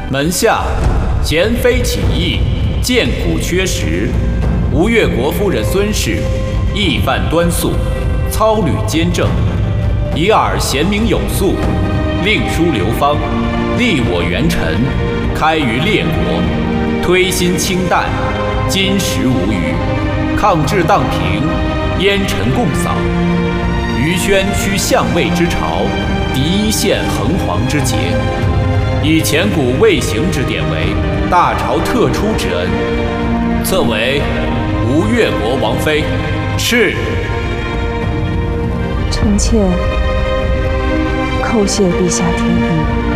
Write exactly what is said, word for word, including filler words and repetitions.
门下贤妃起义，建谷缺食。吴越国夫人孙氏，义范端肃，操履兼正，以尔贤明有素，令书流芳，立我元臣，开于列国，推心清淡，金石无虞，抗制荡平，烟尘共扫。于宣趋相位之朝，敌一线横黄之节，以前古未行之典为，大朝特出之恩，册为吴越国王妃。是。 臣妾叩谢陛下天恩。